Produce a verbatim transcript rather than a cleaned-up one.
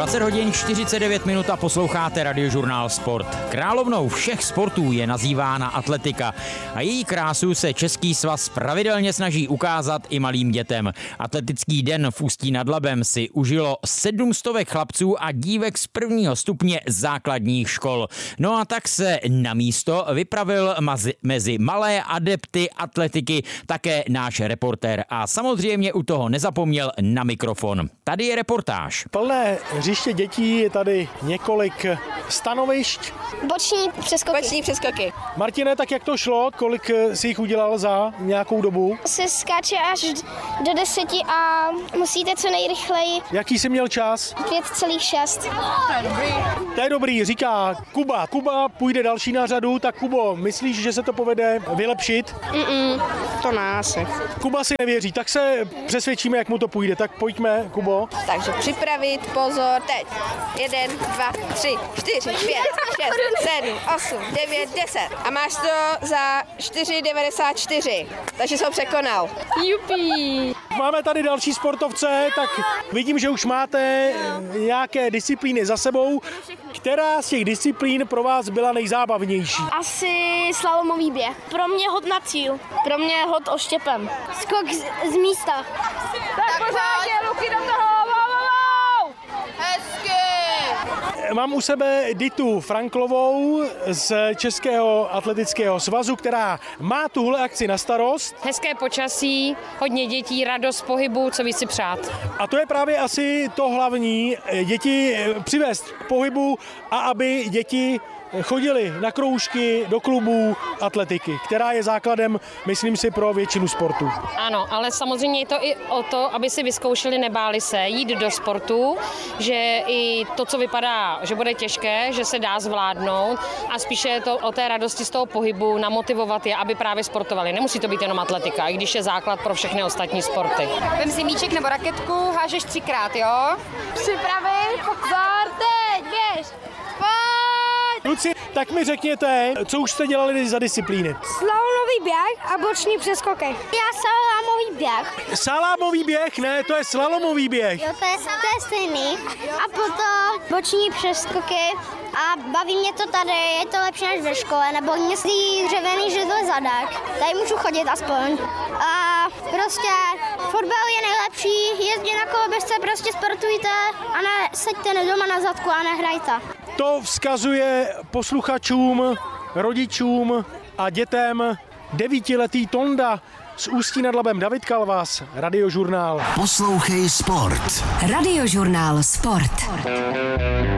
dvacet hodin čtyřicet devět minut a posloucháte Radiožurnál Sport. Královnou všech sportů je nazývána atletika a její krásu se Český svaz pravidelně snaží ukázat i malým dětem. Atletický den v Ústí nad Labem si užilo sedm stovek chlapců a dívek z prvního stupně základních škol. No a tak se na místo vypravil mazi, mezi malé adepty atletiky také náš reportér a samozřejmě u toho nezapomněl na mikrofon. Tady je reportáž. Plné hřiště dětí, je tady několik stanovišť. Boční přeskoky. Boční přeskoky. Martine, tak jak to šlo? Kolik si jich udělal za nějakou dobu? Se skáče až do deseti a musíte co nejrychleji. Jaký jsi měl čas? pět celá šest. To je dobrý. To je dobrý, říká Kuba. Kuba půjde další na řadu, tak Kubo, myslíš, že se to povede vylepšit? Mm-mm, to ne asi. Kuba si nevěří, tak se přesvědčíme, jak mu to půjde. Tak pojďme, Kubo. Takže připravit, pozor, teď. Jeden, dva, tři, čtyři, pět, šest, sedm, osm, devět, deset. A máš to za čtyři devadesát čtyři. Takže jsem překonal. Jupi. Máme tady další sportovce, tak vidím, že už máte nějaké disciplíny za sebou. Která z těch disciplín pro vás byla nejzábavnější? Asi slalomový běh. Pro mě hod na cíl. Pro mě hod oštěpem. Skok z, z místa. Tak pořádně, ruky do toho. Wow, wow, wow. Hezky. Mám u sebe Ditu Franklovou z Českého atletického svazu, která má tuhle akci na starost. Hezké počasí, hodně dětí, radost pohybu, co víc si přát. A to je právě asi to hlavní, děti přivést k pohybu a aby děti chodili na kroužky, do klubů atletiky, která je základem, myslím si, pro většinu sportu. Ano, ale samozřejmě je to i o to, aby si vyzkoušeli, nebáli se jít do sportu, že i to, co vypadá, že bude těžké, že se dá zvládnout a spíše je to o té radosti z toho pohybu, namotivovat je, aby právě sportovali. Nemusí to být jenom atletika, i když je základ pro všechny ostatní sporty. Vem si míček nebo raketku, hážeš třikrát, jo? Připravit. Pozor, teď běž. Kluci, tak mi řekněte, co už jste dělali za disciplíny? Slalomový běh a boční přeskoky. Já salámový běh. Salámový běh, ne, to je slalomový běh. Jo, to je, to je stejný. A potom boční přeskoky. A baví mě to tady, je to lepší než ve škole, nebo myslí dřevěný židle zadek. Tady můžu chodit aspoň. A prostě fotbal je nejlepší, jezdí na koloběžce, prostě sportujte a ne seďte doma na zadku a nehrajte. To vzkazuje posluchačům, rodičům a dětem devítiletý Tonda z Ústí nad Labem. David Kalvas, Radiožurnál. Poslouchej sport. Radiožurnál Sport.